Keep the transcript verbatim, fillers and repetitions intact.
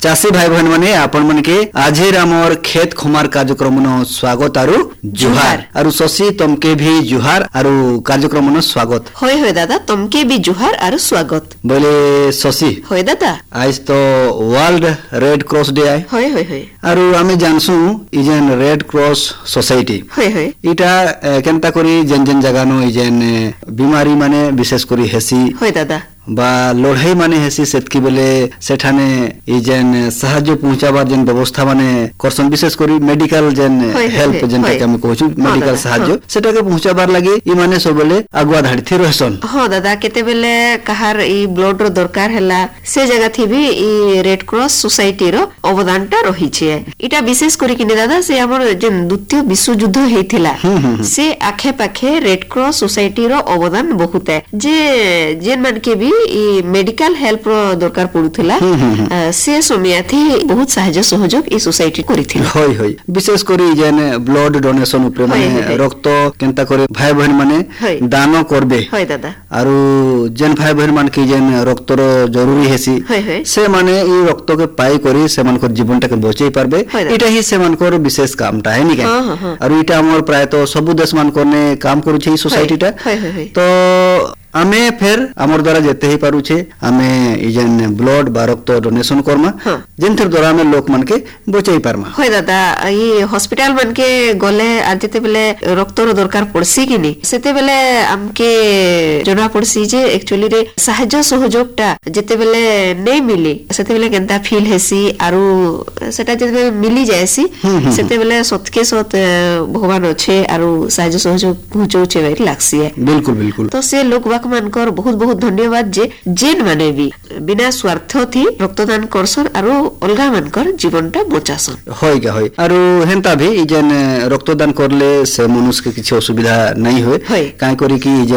चाषी भाई बहन माने आपण मन के आज हमर खेत खुमार कार्यक्रम न स्वागत आरु जुहार आरु शशि तमके भी जुहार आरु कार्यक्रम न स्वागत होय होय दादा तमके भी जुहार आरु स्वागत बोले शशि होय दादा आज तो वर्ल्ड रेड क्रॉस डे आए होय होय होय आरु आमे जानसु इजेन रेड क्रॉस सोसाइटी होय होय इटा केनता करी जेन जेन जगह नो इजेन बीमारी माने विशेष करी हेसी होय दादा बा लड़ाई माने हेसी सेतकी बेले सेठाने ई जेन साहाय्य पहुंचाबार जेन व्यवस्था माने करसन विशेष करी मेडिकल जेन हेल्प जेन के हम कहू मेडिकल साहाय्य सेटा के पहुंचाबार लागि ई माने सब बेले अगुआ धाड़ी थी रहसन। हां दादा केते बेले कहार ई ब्लड रो दरकार हैला से जगह थी भी ई रेड क्रॉस सोसाइटी रो अवदानटा रही छे। इटा विशेष करी कि दादा से हमर जेन द्वितीय विश्व युद्ध हेतिला से आखे पाखे रेड क्रॉस सोसाइटी रो अवदान बहुत है जे जेन मन के भी ई मेडिकल हेल्प रो दरकार पडुथिला से समय थी बहुत सहायता सहयोग ई सोसाइटी करिथिला। होय होय विशेष करी जेन ब्लड डोनेशन ऊपर माने रक्त केनता करे भाई बहन माने दान करबे होय दादा आरु जेन भाई बहन मान के जेन रक्त रो जरूरी हेसी से माने ई रक्त के पाई करी से मान को जीवनटा के बचाई पारबे इटा ही से मान को विशेष कामटा है नि के आरु इटा हमर प्राय तो सब देश मान कोने काम करू छै सोसाइटीटा तो आमे फिर हमर द्वारा जेते ही पारू छे आमे इजन ब्लड बा रक्त डोनेशन करमा जेनथर द्वारा में लोक मन के बचाई पारमा। होय दादा ई हॉस्पिटल मन के गले आ जेते बेले रक्त रो दरकार पड़सी कि नि सेते बेले हमके जना पड़सी जे एक्चुअली रे सहायता सहयोगटा जेते बेले नै मिली सेते बेले केनता फील हेसी आरु सेटा जेते बेले मिली जायसी सेते बेले सतके सत भगवान अछि आरु सहायता सहयोग पहुंचौ छे वेरी लागसी है। बिल्कुल बिल्कुल तो से लोक मानकर बहुत बहुत धन्यवाद जे जेन माने भी बिना स्वार्थ थी रक्तदान करसन आरो अलगा मानकर जीवनटा बचासन। होय के होय आरो हेंता भी जेन रक्तदान करले से मनुष्य के किछ असुविधा नहीं होय काई करी कि